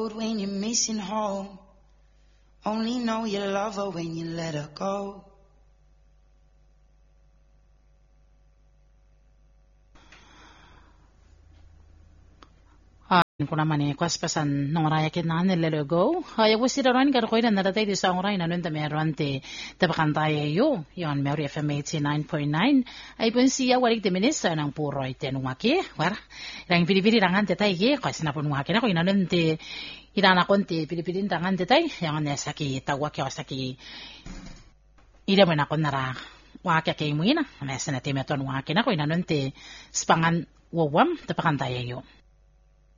road when you're missing home. Only know you love her when you let her go. Kuna mani kwaspasan nongora yakin na nilelo go. Ya wusira ran gar koida na datay di sa ngora ina nunda meron te tabakantaya yo. Yon Mary FM 89.9. Ay pun siya warik de minista ng puro ite nungaki. War. Rang pilipili rangan te tay ye. Kasi na po nungaki na ko ina nunte irana konti pilipilin rangan te tay. Yang nesaki tawak ya saki. Ida mo na ko nara. Waka kay mo ina. Nesa na timeton waki na ko ina nunte spangan wawam tabakantaya yo.